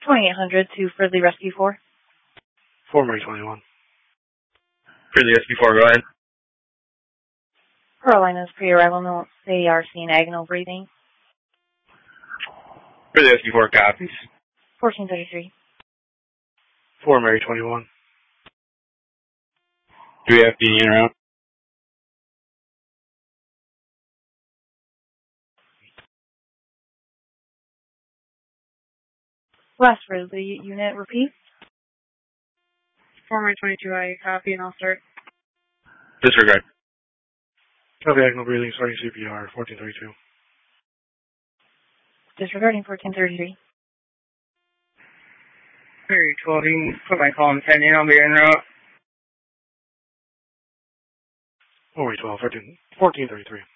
2800 to Fridley Rescue 4. Fort Mary 21. Fridley Rescue 4, go ahead. Carolina's pre-arrival notes. They are seeing agonal breathing. Fridley Rescue 4 copies. 1433. Fort Mary 21. Do we have any in or out? Last Fridley unit, repeat. Fort Mary 22, I copy and I'll start. Disregard. Copy, agonal breathing, starting CPR, 1432. Disregarding 1433. Mary 12, you can put my call in 10 in, I'll be en route. Fort Mary 12, 1433.